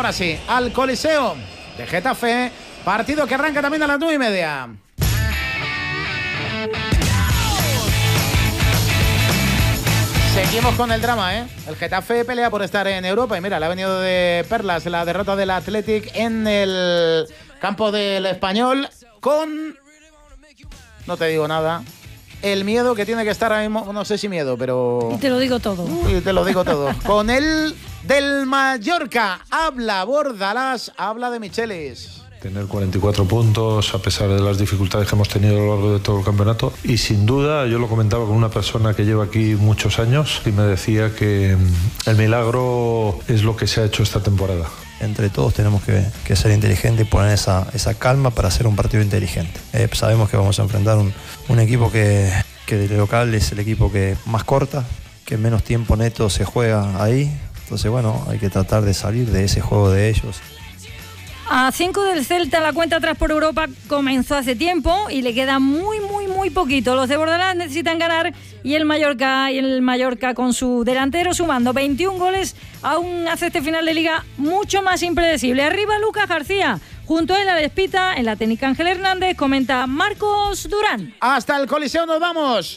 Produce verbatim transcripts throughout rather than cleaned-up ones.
ahora sí, al Coliseo de Getafe, partido que arranca también a las nueve y media. Seguimos con el drama, ¿eh? El Getafe pelea por estar en Europa y mira, le ha venido de perlas la derrota del Athletic en el campo del Español con... No te digo nada. El miedo que tiene que estar ahora mismo, no sé si miedo, pero... Y te lo digo todo. Y te lo digo todo. Con el del Mallorca, habla Bordalás, habla de Michelis. Tener cuarenta y cuatro puntos a pesar de las dificultades que hemos tenido a lo largo de todo el campeonato. Y sin duda, yo lo comentaba con una persona que lleva aquí muchos años y me decía que el milagro es lo que se ha hecho esta temporada. Entre todos tenemos que, que ser inteligentes y poner esa, esa calma para hacer un partido inteligente. Eh, sabemos que vamos a enfrentar un, un equipo que, que de local es el equipo que más corta, que menos tiempo neto se juega ahí. Entonces, bueno, hay que tratar de salir de ese juego de ellos. A cinco del Celta, la cuenta atrás por Europa comenzó hace tiempo y le queda muy, muy, muy poquito. Los de Bordalás necesitan ganar y el Mallorca, y el Mallorca con su delantero sumando veintiún goles, aún hace este final de liga mucho más impredecible. Arriba Lucas García, junto a él a la espita, en la técnica Ángel Hernández, comenta Marcos Durán. Hasta el Coliseo nos vamos.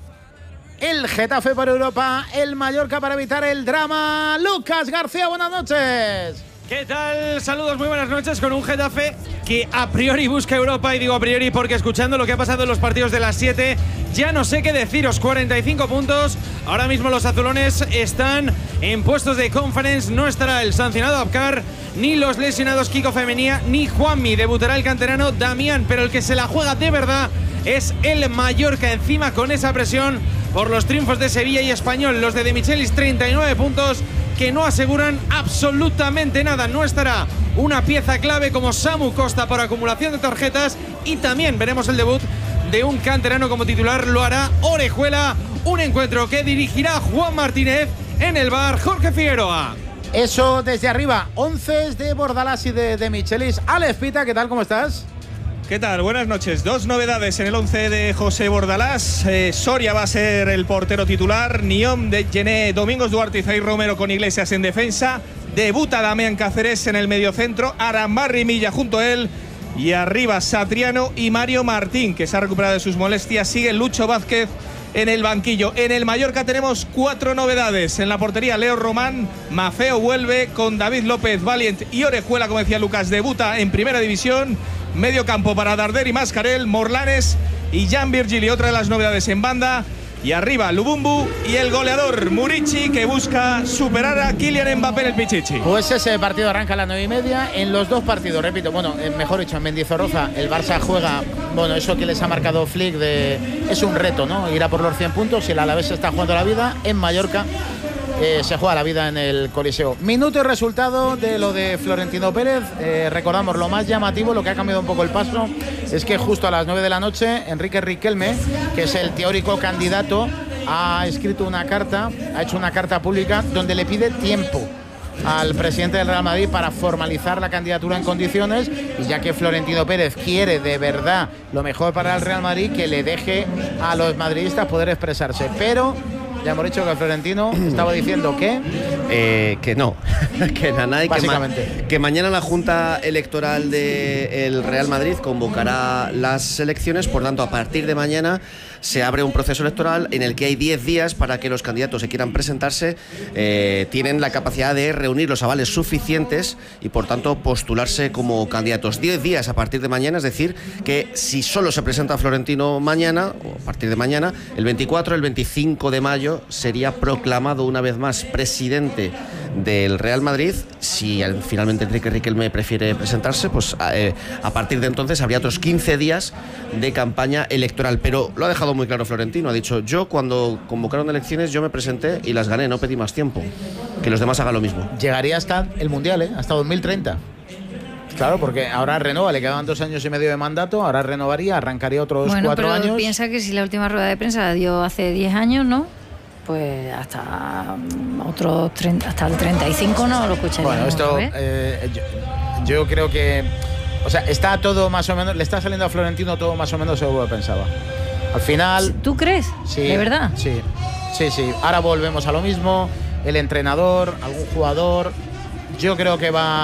El Getafe por Europa, el Mallorca para evitar el drama. Lucas García, buenas noches. ¿Qué tal? Saludos, muy buenas noches con un Getafe que a priori busca Europa, y digo a priori porque escuchando lo que ha pasado en los partidos de las siete, ya no sé qué deciros. Cuarenta y cinco puntos, ahora mismo los azulones están en puestos de Conference, no estará el sancionado Abkar, ni los lesionados Kiko Femenía, ni Juanmi, debutará el canterano Damián, pero el que se la juega de verdad es el Mallorca, encima con esa presión por los triunfos de Sevilla y Español. Los de De Michelis, treinta y nueve puntos, que no aseguran absolutamente nada. No estará una pieza clave como Samu Costa por acumulación de tarjetas, y también veremos el debut de un canterano como titular, lo hará Orejuela, un encuentro que dirigirá Juan Martínez en el bar Jorge Figueroa. Eso desde arriba, once de Bordalás y de, de Michelis. Alex Pita, ¿qué tal? ¿Cómo estás? ¿Qué tal? Buenas noches. Dos novedades en el once de José Bordalás. Eh, Soria va a ser el portero titular. Niom de Gené, Domingos Duarte y Zair Romero con Iglesias en defensa. Debuta Damián Cáceres en el mediocentro. Arambarri Milla junto a él. Y arriba Satriano y Mario Martín, que se ha recuperado de sus molestias. Sigue Lucho Vázquez en el banquillo. En el Mallorca tenemos cuatro novedades. En la portería Leo Román, Mafeo vuelve con David López, Valiant y Orejuela, como decía Lucas, debuta en primera división. Medio campo para Darder y Mascarell, Morlanes y Jan Virgili, otra de las novedades en banda. Y arriba Lubumbu y el goleador Murici, que busca superar a Kylian Mbappé en el Pichichi. Pues ese partido arranca a las nueve y media. En los dos partidos, repito, bueno, mejor dicho, en Mendizorroza el Barça juega, bueno, eso que les ha marcado Flick de, es un reto, ¿no? Ir a por los cien puntos, y el Alavés está jugando la vida. En Mallorca eh, se juega la vida en el Coliseo. Minuto y resultado de lo de Florentino Pérez. Eh, recordamos, lo más llamativo, lo que ha cambiado un poco el paso, es que justo a las nueve de la noche Enrique Riquelme, que es el teórico candidato, ha escrito una carta, ha hecho una carta pública donde le pide tiempo al presidente del Real Madrid para formalizar la candidatura en condiciones, y ya que Florentino Pérez quiere de verdad lo mejor para el Real Madrid, que le deje a los madridistas poder expresarse. Pero ya hemos dicho que Florentino estaba diciendo que eh, que no, que nada, y que, ma básicamente que mañana la Junta Electoral del Real Madrid convocará las elecciones. Por tanto, a partir de mañana se abre un proceso electoral en el que hay diez días para que los candidatos que quieran presentarse eh, tienen la capacidad de reunir los avales suficientes y, por tanto, postularse como candidatos. diez días a partir de mañana, es decir, que si solo se presenta Florentino mañana, o a partir de mañana, el veinticuatro, el veinticinco de mayo sería proclamado una vez más presidente del Real Madrid. Si finalmente Enrique Riquelme prefiere presentarse, pues eh, a partir de entonces habría otros quince días de campaña electoral. Pero lo ha dejado muy claro Florentino, ha dicho: yo cuando convocaron elecciones yo me presenté y las gané, no pedí más tiempo, que los demás hagan lo mismo. Llegaría hasta el Mundial, ¿eh? Hasta dos mil treinta. Claro, porque ahora renova, le quedaban dos años y medio de mandato, ahora renovaría, arrancaría otros bueno, cuatro pero años. Piensa que si la última rueda de prensa la dio hace diez años, ¿no? Pues hasta otros treinta, hasta el treinta y cinco no lo escucharíamos. Bueno, esto eh, yo, yo creo que, o sea, está todo más o menos, le está saliendo a Florentino todo más o menos según lo que pensaba. Al final... ¿Tú crees? Sí. ¿De verdad? Sí, sí, sí. Ahora volvemos a lo mismo, el entrenador, algún jugador, yo creo que va...